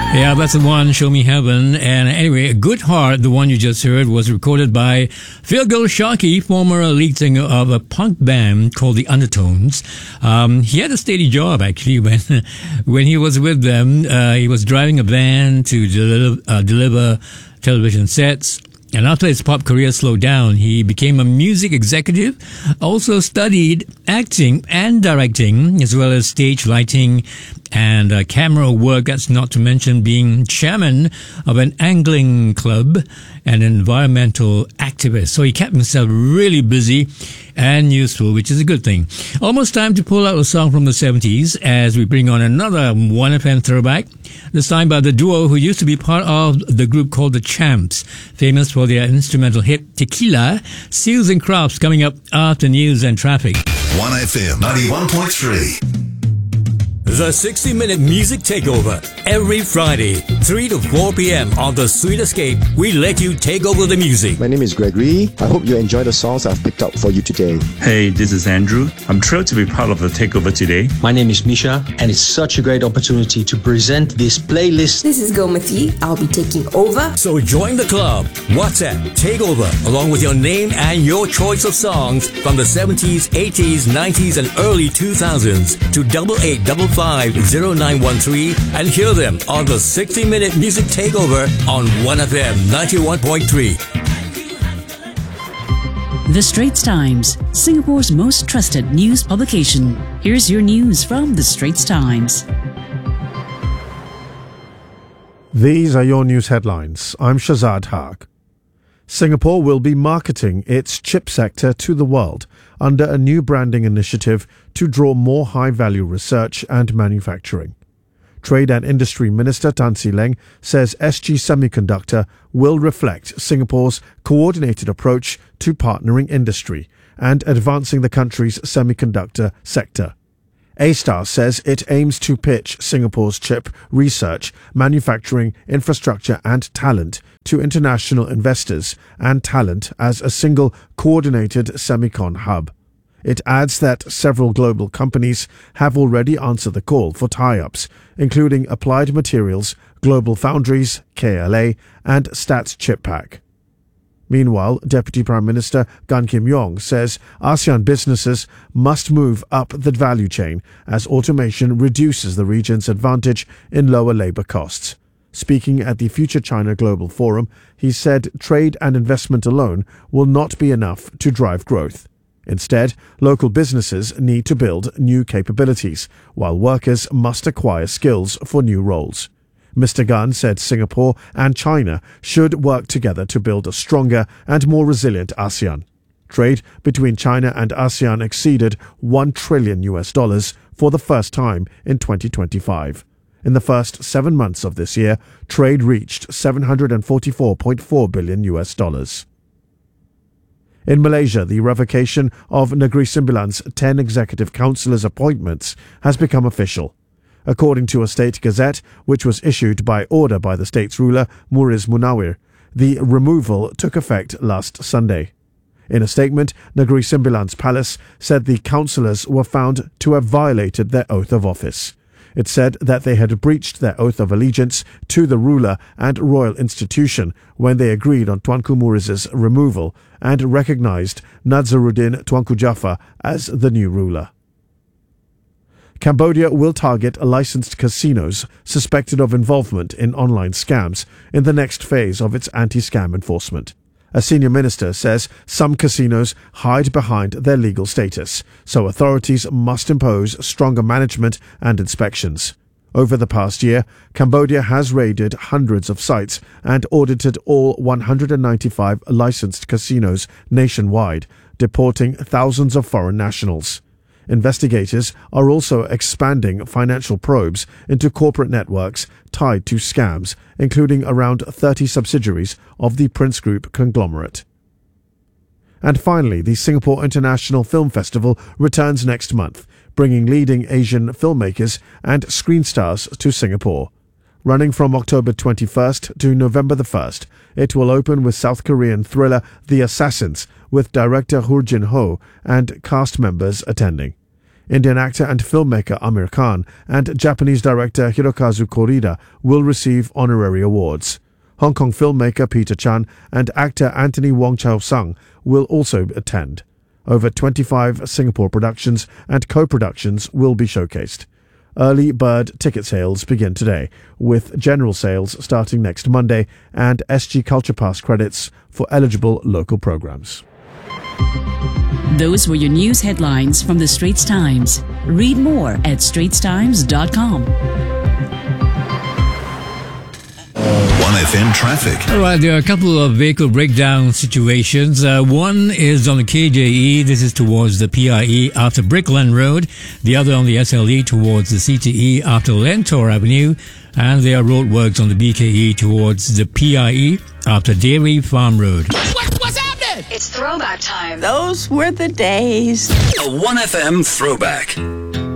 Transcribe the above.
Yeah, that's the one, Show Me Heaven. And anyway, Good Heart, the one you just heard, was recorded by Feargal Sharkey, former lead singer of a punk band called The Undertones. He had a steady job, actually, when he was with them. He was driving a van to deliver television sets. And after his pop career slowed down, he became a music executive, also studied acting and directing, as well as stage lighting and camera work. That's not to mention being chairman of an angling club and an environmental activist. So he kept himself really busy and useful, which is a good thing. Almost time to pull out a song from the 70s as we bring on another 1FM throwback, this time by the duo who used to be part of the group called The Champs, famous for their instrumental hit Tequila. Seals and Crofts coming up after news and traffic. 1FM 91.3. The 60-minute music takeover. Every Friday, 3 to 4 p.m. on The Sweet Escape, we let you take over the music. My name is Gregory. I hope you enjoy the songs I've picked out for you today. Hey, this is Andrew. I'm thrilled to be part of the takeover today. My name is Misha, and it's such a great opportunity to present this playlist. This is Gomati. I'll be taking over. So join the club. WhatsApp Takeover, along with your name and your choice of songs from the 70s, 80s, 90s, and early 2000s to 88550913 and hear them on the 60-minute music takeover on 1FM 91.3. The Straits Times, Singapore's most trusted news publication. Here's your news from The Straits Times. These are your news headlines. I'm Shazad Haq. Singapore will be marketing its chip sector to the world under a new branding initiative to draw more high-value research and manufacturing. Trade and Industry Minister Tan See Leng says SG Semiconductor will reflect Singapore's coordinated approach to partnering industry and advancing the country's semiconductor sector. A-Star says it aims to pitch Singapore's chip research, manufacturing, infrastructure and talent to international investors and talent as a single coordinated semicon hub. It adds that several global companies have already answered the call for tie-ups, including Applied Materials, Global Foundries, KLA, and Stats Chippak. Meanwhile, Deputy Prime Minister Gan Kim Yong says ASEAN businesses must move up the value chain as automation reduces the region's advantage in lower labour costs. Speaking at the Future China Global Forum, he said trade and investment alone will not be enough to drive growth. Instead, local businesses need to build new capabilities, while workers must acquire skills for new roles. Mr. Gan said Singapore and China should work together to build a stronger and more resilient ASEAN. Trade between China and ASEAN exceeded $1 trillion for the first time in 2025. In the first 7 months of this year, trade reached $744.4 billion. In Malaysia, the revocation of Negeri Sembilan's 10 executive councillors' appointments has become official. According to a state gazette, which was issued by order by the state's ruler, Muiz Munawir, the removal took effect last Sunday. In a statement, Negeri Sembilan's palace said the councillors were found to have violated their oath of office. It said that they had breached their oath of allegiance to the ruler and royal institution when they agreed on Tuanku Muiz's removal and recognised Nadzaruddin Tuanku Jaafar as the new ruler. Cambodia will target licensed casinos suspected of involvement in online scams in the next phase of its anti-scam enforcement. A senior minister says some casinos hide behind their legal status, so authorities must impose stronger management and inspections. Over the past year, Cambodia has raided hundreds of sites and audited all 195 licensed casinos nationwide, deporting thousands of foreign nationals. Investigators are also expanding financial probes into corporate networks tied to scams, including around 30 subsidiaries of the Prince Group conglomerate. And finally, the Singapore International Film Festival returns next month, bringing leading Asian filmmakers and screen stars to Singapore. Running from October 21st to November the 1st, it will open with South Korean thriller The Assassins, with director Hoo Jin Ho and cast members attending. Indian actor and filmmaker Amir Khan and Japanese director Hirokazu Korida will receive honorary awards. Hong Kong filmmaker Peter Chan and actor Anthony Wong Chau-sung will also attend. Over 25 Singapore productions and co-productions will be showcased. Early bird ticket sales begin today, with general sales starting next Monday and SG Culture Pass credits for eligible local programs. Those were your news headlines from the Straits Times. Read more at straitstimes.com. 1FM traffic. All right, there are a couple of vehicle breakdown situations. One is on the KJE. This is towards the PIE after Brickland Road. The other on the SLE towards the CTE after Lentor Avenue. And there are roadworks on the BKE towards the PIE after Dairy Farm Road. What's happening? It's throwback time. Those were the days. A 1FM throwback.